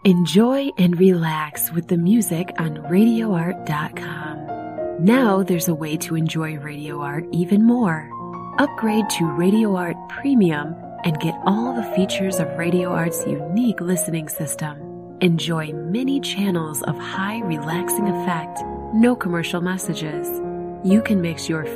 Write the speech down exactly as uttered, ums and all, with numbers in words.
Enjoy and relax with the music on radio art dot com. Now there's a way to enjoy Radio Art even more. Upgrade to Radio Art Premium and get all the features of Radio Art's unique listening system. Enjoy many channels of high relaxing effect, no commercial messages. You can mix your